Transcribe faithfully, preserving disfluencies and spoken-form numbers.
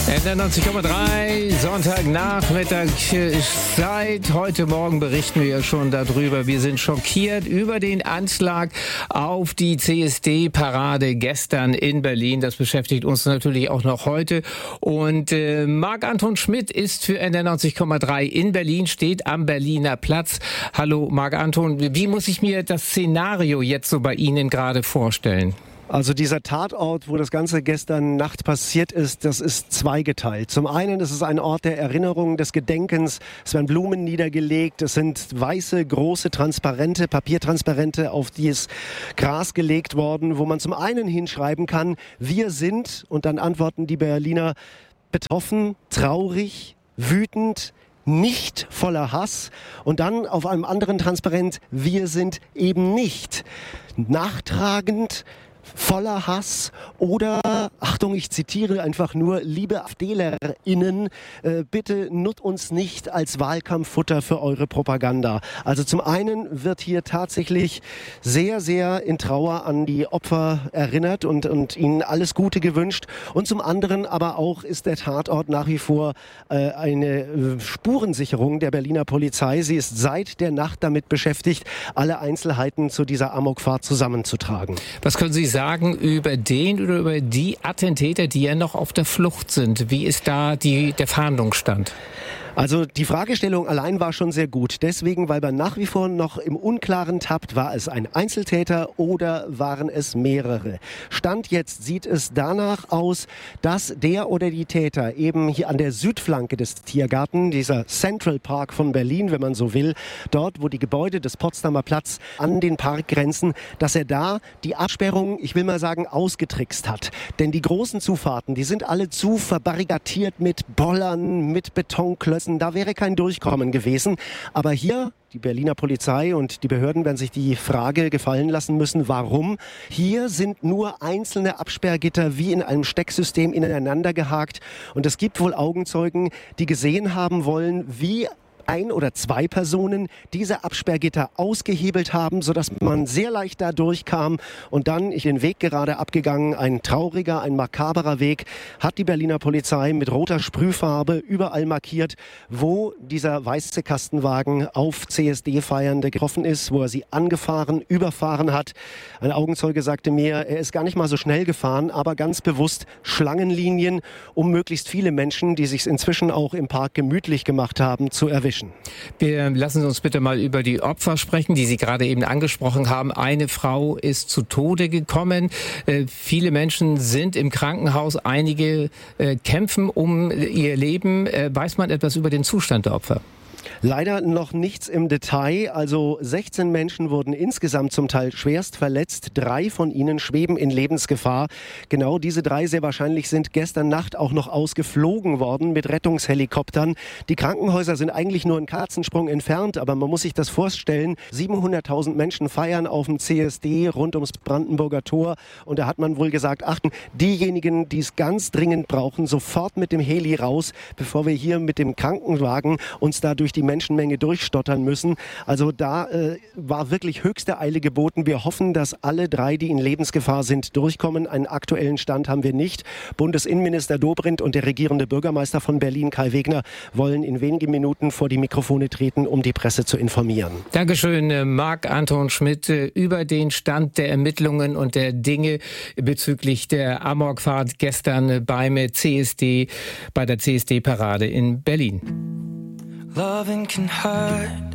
neunzig Komma drei, Sonntagnachmittagszeit. Heute Morgen berichten wir ja schon darüber. Wir sind schockiert über den Anschlag auf die C S D-Parade gestern in Berlin. Das beschäftigt uns natürlich auch noch heute. Und äh, Marc-Anton Schmidt ist für N D R neunzig Komma drei in Berlin, steht am Berliner Platz. Hallo Marc-Anton, wie muss ich mir das Szenario jetzt so bei Ihnen gerade vorstellen? Also dieser Tatort, wo das Ganze gestern Nacht passiert ist, das ist zweigeteilt. Zum einen ist es ein Ort der Erinnerung, des Gedenkens. Es werden Blumen niedergelegt. Es sind weiße, große Transparente, Papiertransparente auf dieses Gras gelegt worden, wo man zum einen hinschreiben kann, wir sind, und dann antworten die Berliner, betroffen, traurig, wütend, nicht voller Hass, und dann auf einem anderen Transparent, wir sind eben nicht nachtragend, voller Hass oder, Achtung, ich zitiere einfach nur, liebe AfDlerInnen, äh, bitte nutzt uns nicht als Wahlkampffutter für eure Propaganda. Also zum einen wird hier tatsächlich sehr, sehr in Trauer an die Opfer erinnert und, und ihnen alles Gute gewünscht, und zum anderen aber auch ist der Tatort nach wie vor äh, eine äh, Spurensicherung der Berliner Polizei. Sie ist seit der Nacht damit beschäftigt, alle Einzelheiten zu dieser Amokfahrt zusammenzutragen. Was können Sie sagen über den oder über die Attentäter, die ja noch auf der Flucht sind? Wie ist da die, der Fahndungsstand? Also die Fragestellung allein war schon sehr gut. Deswegen, weil man nach wie vor noch im Unklaren tappt, war es ein Einzeltäter oder waren es mehrere. Stand jetzt sieht es danach aus, dass der oder die Täter eben hier an der Südflanke des Tiergarten, dieser Central Park von Berlin, wenn man so will, dort, wo die Gebäude des Potsdamer Platz an den Park grenzen, dass er da die Absperrung, ich will mal sagen, ausgetrickst hat. Denn die großen Zufahrten, die sind alle zu verbarrikadiert mit Bollern, mit Betonklötzen. Da wäre kein Durchkommen gewesen. Aber hier, die Berliner Polizei und die Behörden werden sich die Frage gefallen lassen müssen, warum? Hier sind nur einzelne Absperrgitter wie in einem Stecksystem ineinander gehakt. Und es gibt wohl Augenzeugen, die gesehen haben wollen, wie ein oder zwei Personen diese Absperrgitter ausgehebelt haben, sodass man sehr leicht da durchkam, und dann ist den Weg gerade abgegangen, ein trauriger, ein makaberer Weg, hat die Berliner Polizei mit roter Sprühfarbe überall markiert, wo dieser weiße Kastenwagen auf C S D-Feiernde getroffen ist, wo er sie angefahren, überfahren hat. Ein Augenzeuge sagte mir, er ist gar nicht mal so schnell gefahren, aber ganz bewusst Schlangenlinien, um möglichst viele Menschen, die sich inzwischen auch im Park gemütlich gemacht haben, zu erwischen. Wir lassen Sie uns bitte mal über die Opfer sprechen, die Sie gerade eben angesprochen haben. Eine Frau ist zu Tode gekommen. Äh, viele Menschen sind im Krankenhaus. Einige äh, kämpfen um ihr Leben. Äh, weiß man etwas über den Zustand der Opfer? Leider noch nichts im Detail. Also sechzehn Menschen wurden insgesamt zum Teil schwerst verletzt. Drei von ihnen schweben in Lebensgefahr. Genau diese drei sehr wahrscheinlich sind gestern Nacht auch noch ausgeflogen worden mit Rettungshelikoptern. Die Krankenhäuser sind eigentlich nur einen Katzensprung entfernt, aber man muss sich das vorstellen. siebenhunderttausend Menschen feiern auf dem C S D rund ums Brandenburger Tor. Und da hat man wohl gesagt, achten, diejenigen, die es ganz dringend brauchen, sofort mit dem Heli raus, bevor wir hier mit dem Krankenwagen uns da durch die Menschenmenge durchstottern müssen. Also da äh, war wirklich höchste Eile geboten. Wir hoffen, dass alle drei, die in Lebensgefahr sind, durchkommen. Einen aktuellen Stand haben wir nicht. Bundesinnenminister Dobrindt und der regierende Bürgermeister von Berlin, Kai Wegner, wollen in wenigen Minuten vor die Mikrofone treten, um die Presse zu informieren. Dankeschön, Marc-Anton Schmidt, über den Stand der Ermittlungen und der Dinge bezüglich der Amokfahrt gestern beim C S D, bei der C S D-Parade in Berlin. Loving can hurt.